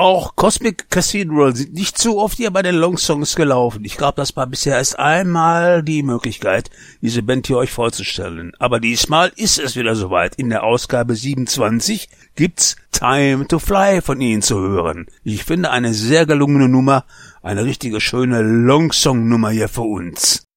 Auch Cosmic Cathedral sind nicht so oft hier bei den Longsongs gelaufen. Ich glaube, das war bisher erst einmal die Möglichkeit, diese Band hier euch vorzustellen. Aber diesmal ist es wieder soweit. In der Ausgabe 27 gibt's Time to Fly von ihnen zu hören. Ich finde eine sehr gelungene Nummer, eine richtige schöne Longsong-Nummer hier für uns.